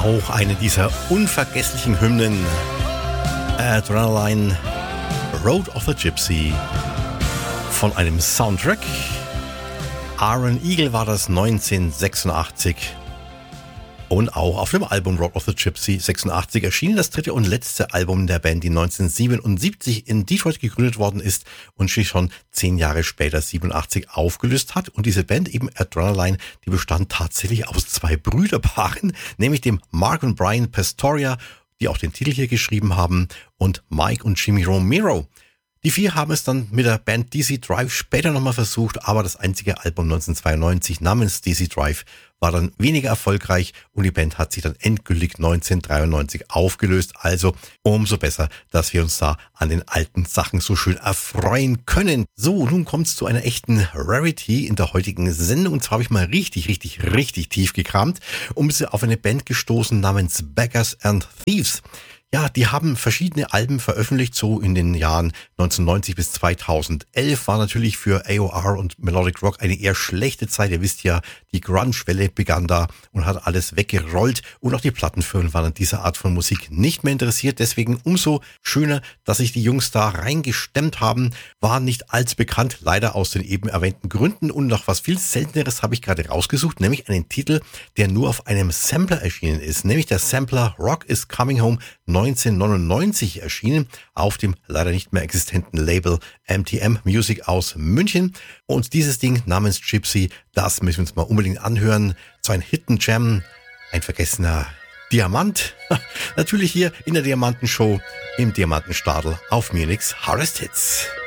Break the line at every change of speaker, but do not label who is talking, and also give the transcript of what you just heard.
Auch eine dieser unvergesslichen Hymnen. Adrenaline, Road of the Gypsy. Von einem Soundtrack. Iron Eagle war das 1986. Und auch auf dem Album Road of the Gypsy 86 erschien das dritte und letzte Album der Band, die 1977 in Detroit gegründet worden ist und sich schon 10 Jahre später, 87, aufgelöst hat. Und diese Band, eben Adrenaline, die bestand tatsächlich aus 2 Brüderpaaren, nämlich dem Mark und Brian Pastoria, die auch den Titel hier geschrieben haben, und Mike und Jimmy Romero. Die 4 haben es dann mit der Band DC Drive später nochmal versucht, aber das einzige Album 1992 namens DC Drive war dann weniger erfolgreich und die Band hat sich dann endgültig 1993 aufgelöst. Also umso besser, dass wir uns da an den alten Sachen so schön erfreuen können. So, nun kommt es zu einer echten Rarity in der heutigen Sendung. Und zwar habe ich mal richtig tief gekramt und bin auf eine Band gestoßen namens Beggars and Thieves. Ja, die haben verschiedene Alben veröffentlicht, so in den Jahren 1990 bis 2011. War natürlich für AOR und Melodic Rock eine eher schlechte Zeit. Ihr wisst ja, die Grunge-Welle begann da und hat alles weggerollt. Und auch die Plattenfirmen waren an dieser Art von Musik nicht mehr interessiert. Deswegen umso schöner, dass sich die Jungs da reingestemmt haben. War nicht allzu bekannt, leider aus den eben erwähnten Gründen. Und noch was viel Selteneres habe ich gerade rausgesucht, nämlich einen Titel, der nur auf einem Sampler erschienen ist. Nämlich der Sampler Rock is Coming Home 1999 erschienen auf dem leider nicht mehr existenten Label MTM Music aus München. Und dieses Ding namens Gypsy, das müssen wir uns mal unbedingt anhören. So ein Hidden Gem, ein vergessener Diamant. Natürlich hier in der Diamantenshow im Diamantenstadel auf Munich's Hardest Hits.